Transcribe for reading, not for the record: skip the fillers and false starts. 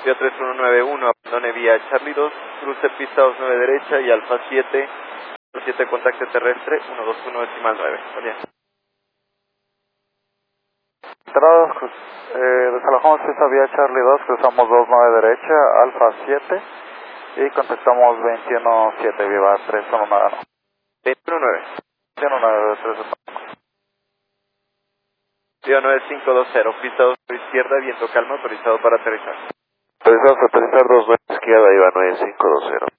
Vía 3191, abandone vía Charlie 2, cruce pista 29 derecha y Alfa 7, 7 contacto terrestre, 121 decimal 9. Buen día. Desalojamos pista vía Charlie 2, cruzamos 29 derecha, Alfa 7 y contactamos 217, viva 319. 219. 219, 319. Vía 9520, pista 2 izquierda, viento calma, autorizado para aterrizar. Autorizado para aterrizar 2 izquierda, iba 9520.